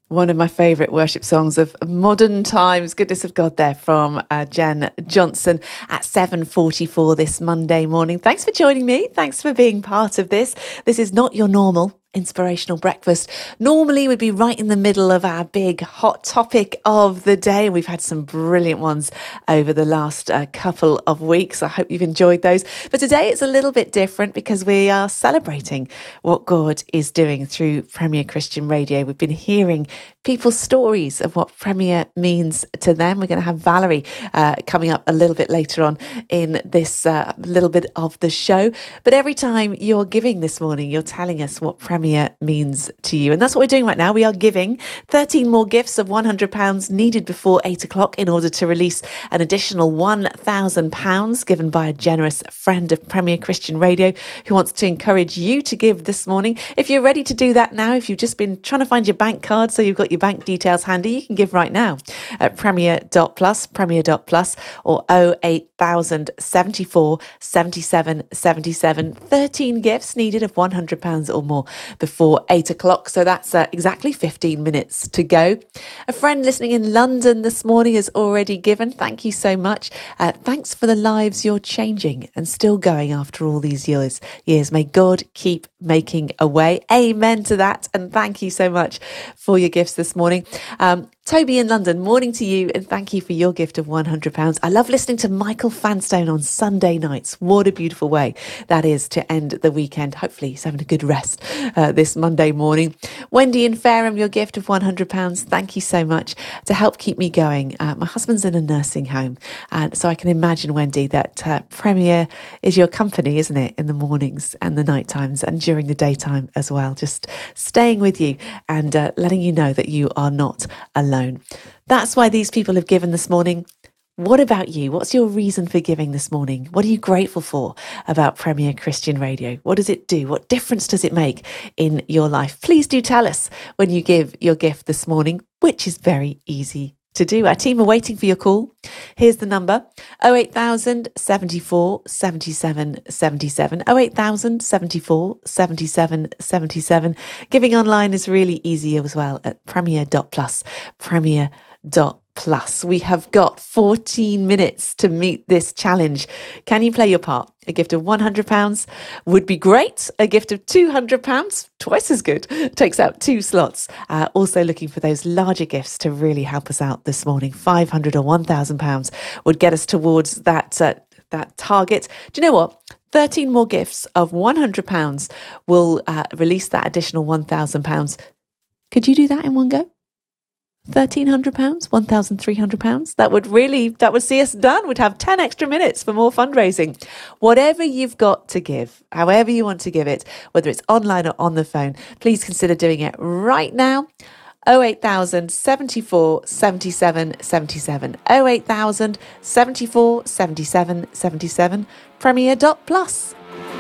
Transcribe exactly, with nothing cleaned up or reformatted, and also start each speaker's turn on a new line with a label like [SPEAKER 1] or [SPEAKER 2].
[SPEAKER 1] One of my favourite worship songs of modern times. Goodness of God there from uh, Jen Johnson at seven forty-four this Monday morning. Thanks for joining me. Thanks for being part of this. This is not your normal inspirational breakfast. Normally we'd be right in the middle of our big hot topic of the day. We've had some brilliant ones over the last uh, couple of weeks. I hope you've enjoyed those. But today it's a little bit different because we are celebrating what God is doing through Premier Christian Radio. We've been hearing people's stories of what Premier means to them. We're going to have Valerie uh, coming up a little bit later on in this uh, little bit of the show. But every time you're giving this morning, you're telling us what Premier means to you. And that's what we're doing right now. We are giving thirteen more gifts of one hundred pounds needed before eight o'clock in order to release an additional one thousand pounds given by a generous friend of Premier Christian Radio who wants to encourage you to give this morning. If you're ready to do that now, if you've just been trying to find your bank card so you've got your bank details handy, you can give right now at premier dot plus, premier dot plus or oh eight thousand seventy-four seventy-seven seventy-seven. thirteen gifts needed of one hundred pounds or more before eight o'clock. So that's uh, exactly fifteen minutes to go. A friend listening in London this morning has already given. Thank you so much. Uh, thanks for the lives you're changing and still going after all these years. Years. May God keep making a way. Amen to that. And thank you so much for your gifts this morning. Um, Toby in London, morning to you, and thank you for your gift of one hundred pounds. I love listening to Michael Fanstone on Sunday nights. What a beautiful way that is to end the weekend. Hopefully he's having a good rest uh, this Monday morning. Wendy in Fareham, your gift of one hundred pounds. Thank you so much to help keep me going. Uh, my husband's in a nursing home, and so I can imagine, Wendy, that uh, Premier is your company, isn't it, in the mornings and the night times and during the daytime as well. Just staying with you and uh, letting you know that you are not alone. That's why these people have given this morning. What about you? What's your reason for giving this morning? What are you grateful for about Premier Christian Radio? What does it do? What difference does it make in your life? Please do tell us when you give your gift this morning, which is very easy to do. Our team are waiting for your call. Here's the number: oh eight thousand seventy-four seventy-seven seventy-seven, oh eight thousand seventy-four seventy-seven seventy-seven. Giving online is really easy as well at premier dot plus, premier dot plus. We have got fourteen minutes to meet this challenge. Can you play your part? A gift of one hundred pounds would be great. A gift of two hundred pounds, twice as good, takes out two slots. Uh, also looking for those larger gifts to really help us out this morning. five hundred or one thousand pounds would get us towards that, uh, that target. Do you know what? thirteen more gifts of one hundred pounds will uh, release that additional one thousand pounds. Could you do that in one go? thirteen hundred pounds, one thousand three hundred pounds. That would really, that would see us done. We'd have ten extra minutes for more fundraising. Whatever you've got to give, however you want to give it, whether it's online or on the phone, please consider doing it right now. oh eight thousand seventy-four seventy-seven seventy-seven, oh eight thousand seventy-four seventy-seven seventy-seven, premier dot plus.